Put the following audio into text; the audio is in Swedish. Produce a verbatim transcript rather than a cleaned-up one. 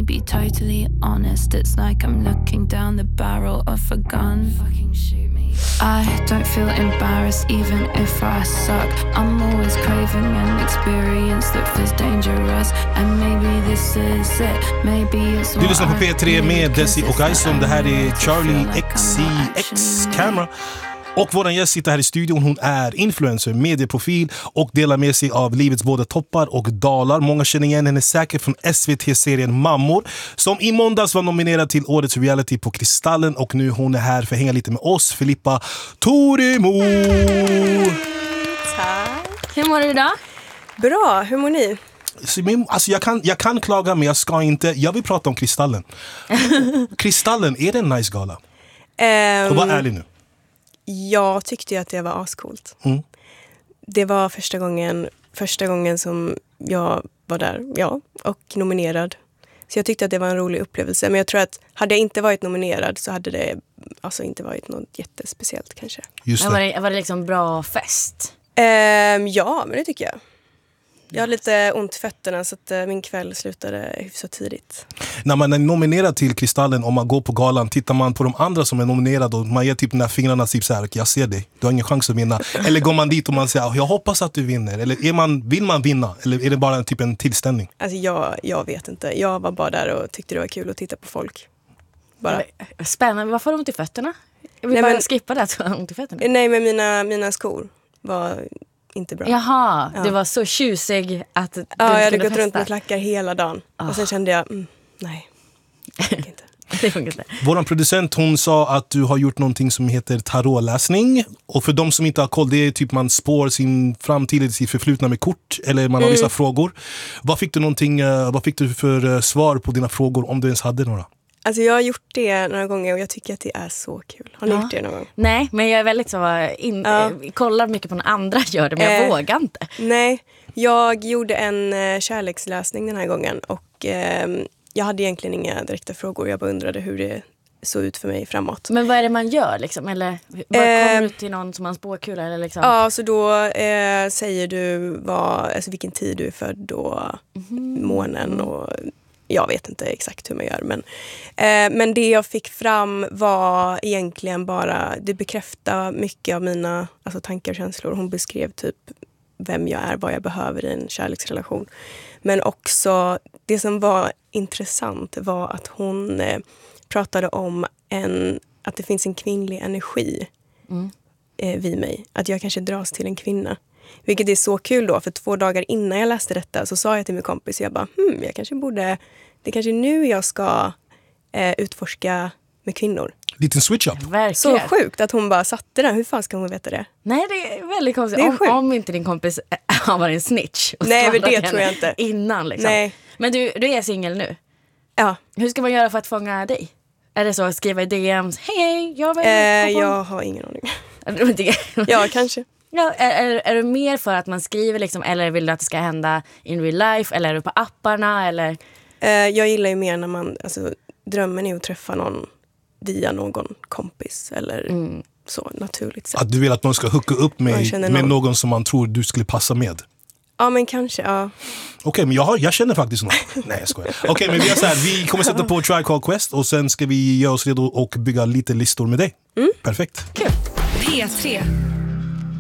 be totally honest, it's like I'm looking down the barrel of a gun. Fucking shoot me. I don't feel embarrassed even if I suck. I'm always craving an experience that feels dangerous. And maybe this is it, maybe it's what. Du lyssnar på P tre med Desi och Ison. Det här är Charlie X C X Camera. Och vår gäst sitter här i studion. Hon är influencer, medieprofil och delar med sig av livets både toppar och dalar. Många känner igen henne säkert från S V T-serien Mammor, som i måndags var nominerad till årets reality på Kristallen. Och nu hon är här för att hänga lite med oss, Filippa Toremo. Tack. Hur mår du idag? Bra, hur mår ni? Alltså jag, kan, jag kan klaga, men jag ska inte. Jag vill prata om Kristallen. Kristallen, är det en nice gala? Um... Och var ärlig nu. Jag tyckte ju att det var ascoolt. Mm. Det var första gången, första gången som jag var där, ja, och nominerad. Så jag tyckte att det var en rolig upplevelse. Men jag tror att hade jag inte varit nominerad så hade det alltså inte varit något jättespeciellt kanske. Just det. Var det, var det liksom bra fest? Um, ja, men det tycker jag. Jag har lite ont i fötterna så att min kväll slutade hyfsat tidigt. När man är nominerad till Kristallen, om man går på galan, tittar man på de andra som är nominerade och man ger typ när fingrarna typ så här, jag ser dig, du har ingen chans att vinna. Eller går man dit och man säger, jag hoppas att du vinner. Eller är man, vill man vinna? Eller är det bara en, typ en tillställning? Alltså jag, jag vet inte. Jag var bara där och tyckte det var kul att titta på folk. Bara. Spännande. Varför har du ont i fötterna? Jag vill nej, bara men, skippa det att du har ont i fötterna. Nej, men mina, mina skor var inte bra. Jaha, ja. Det var så tjusig att du ja, jag hade gått festa. runt med klackar hela dagen. Oh. Och sen kände jag, mm, nej, det funkar inte. Det funkar inte. Vår producent, hon sa att du har gjort någonting som heter tarotläsning. Och för de som inte har koll, det är typ man spår sin framtid, sitt förflutna med kort. Eller man har vissa mm. frågor. Vad fick du någonting, vad fick du för svar på dina frågor, om du ens hade några? Alltså jag har gjort det några gånger och jag tycker att det är så kul. Har ni ja. gjort det någon gång? Nej, men jag är väldigt så in, ja. kollar mycket på när andra gör det, men jag eh, vågar inte. Nej, jag gjorde en eh, kärleksläsning den här gången och eh, jag hade egentligen inga direkta frågor. Jag bara undrade hur det såg ut för mig framåt. Men vad är det man gör liksom? Eller bara eh, kommer du till någon som har en spåkula? Eller liksom? Ja, så då eh, säger du vad, alltså vilken tid du är född då, mm. månen och... Jag vet inte exakt hur man gör, men, eh, men det jag fick fram var egentligen bara, det bekräftar mycket av mina alltså, tankar och känslor. Hon beskrev typ vem jag är, vad jag behöver i en kärleksrelation. Men också, det som var intressant var att hon eh, pratade om en, att det finns en kvinnlig energi mm. eh, vid mig. Att jag kanske dras till en kvinna. Vilket är så kul då, för två dagar innan jag läste detta så sa jag till min kompis, jag bara, hmm, jag kanske borde, det är kanske nu jag ska eh, utforska med kvinnor. Liten switch up. Verkligen. Så sjukt att hon bara satte den, hur fan ska hon veta det? Nej, det är väldigt konstigt. Är om, om inte din kompis har varit en snitch. Och nej, men det tror jag inte. Innan liksom. Nej. Men du, du är singel nu? Ja. Hur ska man göra för att fånga dig? Är det så att skriva i D Ms, hej, hej, jag vill... Eh, jag har ingen aning. Ja, kanske. Ja, är, är, är du mer för att man skriver liksom, eller vill du att det ska hända in real life, eller är du på apparna eller? Eh, jag gillar ju mer när man, alltså drömmen är att träffa någon via någon kompis eller mm. så naturligt sätt. Att du vill att någon ska hooka upp med, med någon. någon som man tror du skulle passa med? Ja, men kanske, ja. Okej, okay, men jag, har, jag känner faktiskt någon. Nej, jag skojar. Okej, okay, men vi, är så här, vi kommer sätta på Tribe Called Quest och sen ska vi göra oss redo och bygga lite listor med dig. Mm. Perfekt. Kul. P tre